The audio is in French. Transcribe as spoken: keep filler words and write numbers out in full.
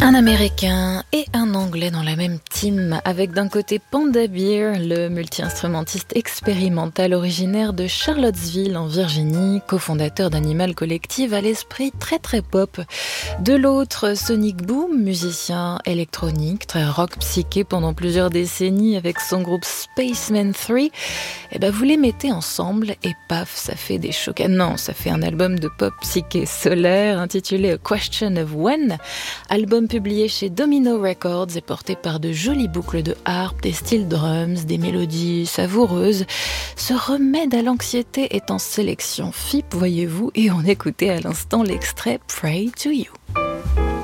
Un Américain et un Anglais dans la même team, avec d'un côté Panda Bear, le multi-instrumentiste expérimental originaire de Charlottesville en Virginie, cofondateur d'Animal Collective à l'esprit très très pop. De l'autre, Sonic Boom, musicien électronique, très rock psyché pendant plusieurs décennies avec son groupe Spaceman trois. Et ben vous les mettez ensemble et paf, ça fait des chocs. Ah non, ça fait un album de pop psyché solaire intitulé A Question of When, album publié chez Domino Records et porté par de jolies boucles de harpe, des styles drums, des mélodies savoureuses. Ce remède à l'anxiété est en sélection F I P, voyez-vous, et on écoutait à l'instant l'extrait Pray to You.